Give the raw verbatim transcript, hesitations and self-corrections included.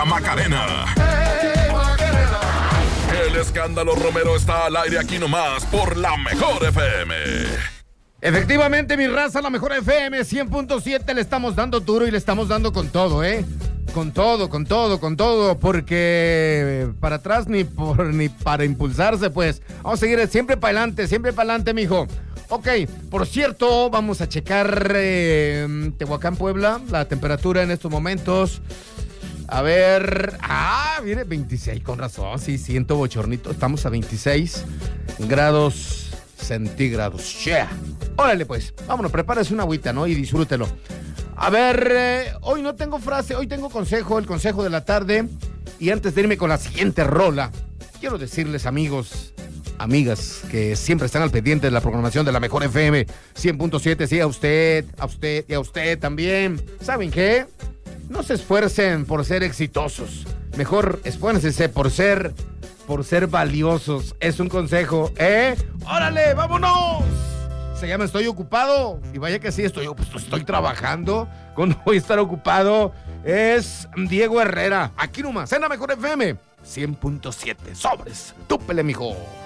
Macarena. El escándalo Romero está al aire aquí nomás por la Mejor F M. Efectivamente, mi raza, la Mejor F M cien punto siete, le estamos dando duro y le estamos dando con todo, ¿eh? Con todo, con todo, con todo, porque para atrás ni por ni para impulsarse, pues. Vamos a seguir siempre para adelante, siempre para adelante, mijo. Ok, por cierto, vamos a checar eh, Tehuacán, Puebla, la temperatura en estos momentos. A ver, ah, mire, veintiséis, con razón, sí, siento bochornito. Estamos a veintiséis grados centígrados. Yeah. Órale, pues, vámonos, prepárese una agüita, ¿no? Y disfrútelo. A ver, eh, hoy no tengo frase, hoy tengo consejo, el consejo de la tarde. Y antes de irme con la siguiente rola, quiero decirles, amigos, amigas, que siempre están al pendiente de la programación de la Mejor F M cien punto siete, sí, a usted, a usted y a usted también. ¿Saben qué? No se esfuercen por ser exitosos. Mejor esfuércense por ser, por ser valiosos. Es un consejo, ¿eh? ¡Órale, vámonos! Se llama Estoy Ocupado. Y vaya que sí, estoy, pues, estoy trabajando. ¿Cuándo voy a estar ocupado? Es Diego Herrera. Aquí nomás, en la Mejor F M cien punto siete. Sobres. Túpele, mijo.